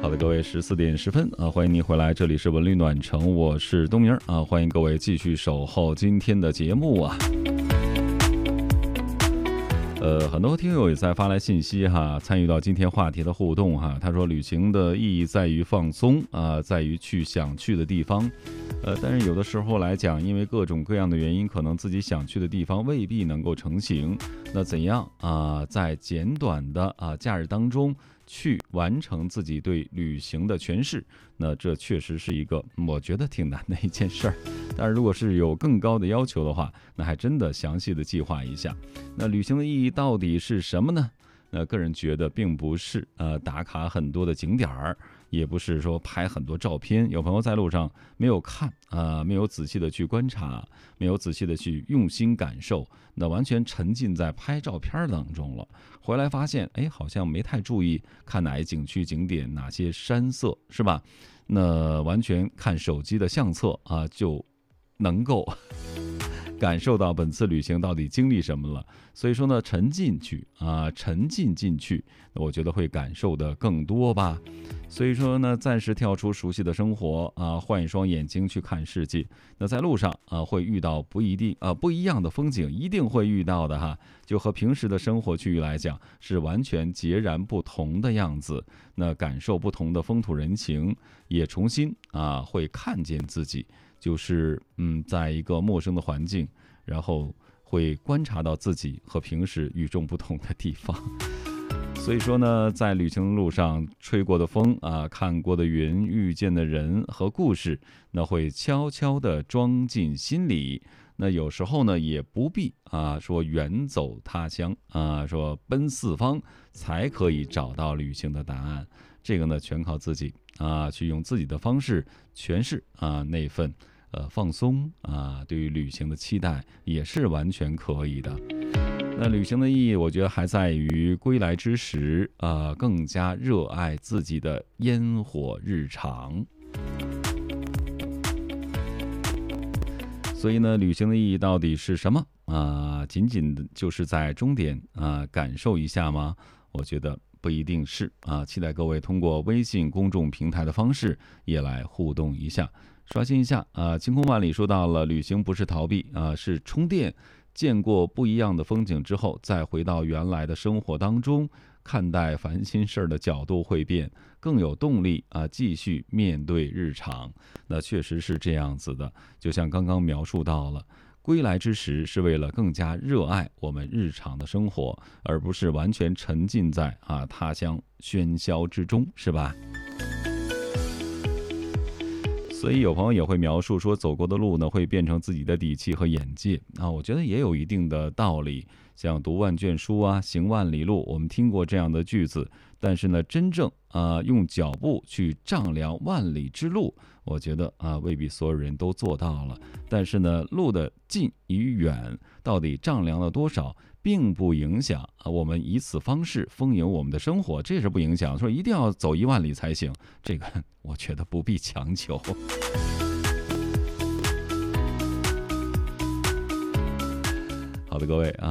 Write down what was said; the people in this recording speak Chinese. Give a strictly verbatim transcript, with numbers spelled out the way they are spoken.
好的，各位，十四点十分啊，欢迎您回来，这里是文旅暖城，我是东明啊，欢迎各位继续守候今天的节目啊。呃，很多听友也在发来信息哈，参与到今天话题的互动哈。他说，旅行的意义在于放松啊、呃，在于去想去的地方。呃，但是有的时候来讲，因为各种各样的原因，可能自己想去的地方未必能够成行。那怎样啊、呃，在简短的啊、呃、假日当中去完成自己对旅行的诠释？那这确实是一个我觉得挺难的一件事儿。但是如果是有更高的要求的话，那还真的详细的计划一下。那旅行的意义到底是什么呢？那个人觉得并不是呃打卡很多的景点儿，也不是说拍很多照片。有朋友在路上没有看啊、呃，没有仔细的去观察，没有仔细的去用心感受，那完全沉浸在拍照片当中了。回来发现，哎，好像没太注意看哪一景区景点，哪些山色，是吧？那完全看手机的相册啊，就能够感受到本次旅行到底经历什么了。所以说呢，沉进去啊，沉浸进去，我觉得会感受的更多吧。所以说呢，暂时跳出熟悉的生活啊，换一双眼睛去看世界。那在路上啊，会遇到不一定啊不一样的风景，一定会遇到的哈。就和平时的生活区域来讲，是完全截然不同的样子。那感受不同的风土人情，也重新啊会看见自己。就是嗯，在一个陌生的环境，然后会观察到自己和平时与众不同的地方。所以说呢，在旅行路上吹过的风啊，看过的云，遇见的人和故事，那会悄悄地装进心里。那有时候呢，也不必啊说远走他乡啊，说奔四方才可以找到旅行的答案。这个呢，全靠自己啊，去用自己的方式诠释啊那份呃放松啊，对于旅行的期待也是完全可以的。那旅行的意义，我觉得还在于归来之时啊，更加热爱自己的烟火日常。所以呢，旅行的意义到底是什么啊？仅仅就是在终点啊感受一下吗？我觉得不一定是啊。期待各位通过微信公众平台的方式也来互动一下，刷新一下啊。晴空万里说到了，旅行不是逃避啊，是充电。见过不一样的风景之后，再回到原来的生活当中，看待烦心事儿的角度会变，更有动力啊，继续面对日常。那确实是这样子的，就像刚刚描述到了，归来之时是为了更加热爱我们日常的生活，而不是完全沉浸在啊他乡喧嚣之中，是吧？所以有朋友也会描述说，走过的路呢会变成自己的底气和眼界啊，我觉得也有一定的道理。像读万卷书啊，行万里路，我们听过这样的句子，但是呢，真正啊用脚步去丈量万里之路，我觉得啊未必所有人都做到了。但是呢，路的近与远，到底丈量了多少，并不影响啊我们以此方式丰盈我们的生活，这是不影响。说一定要走一万里才行，这个我觉得不必强求。好的，各位啊。